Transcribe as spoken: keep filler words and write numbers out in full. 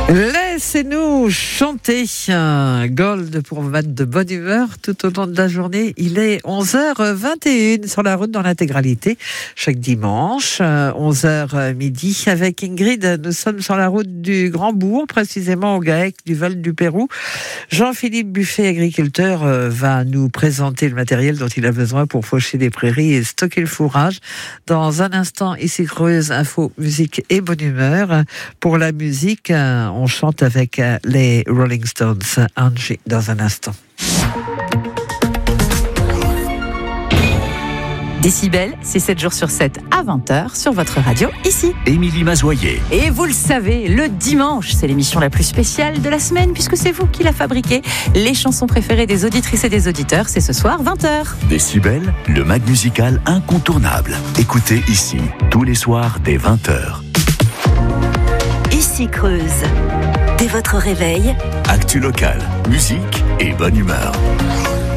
Laissez-nous chanter un Gold pour vous mettre de bonne humeur tout au long de la journée. Il est onze heures vingt et une sur la route dans l'intégralité. Chaque dimanche, onze heures midi, avec Ingrid, nous sommes sur la route du Grand Bourg, précisément au GAEC du Val du Pérou. Jean-Philippe Buffet, agriculteur, va nous présenter le matériel dont il a besoin pour faucher les prairies et stocker le fourrage. Dans un instant, ici Creuse, info, musique et bonne humeur. Pour la musique, on chante avec les Rolling Stones. Angie, dans un instant. Décibel, c'est sept jours sur sept à vingt heures sur votre radio, ici. Émilie Mazoyer. Et vous le savez, le dimanche, c'est l'émission la plus spéciale de la semaine, puisque c'est vous qui la fabriquez. Les chansons préférées des auditrices et des auditeurs, c'est ce soir, vingt heures. Décibel, le mag musical incontournable. Écoutez ici, tous les soirs, dès vingt heures. Ici Creuse. Dès votre réveil, actu local, musique et bonne humeur.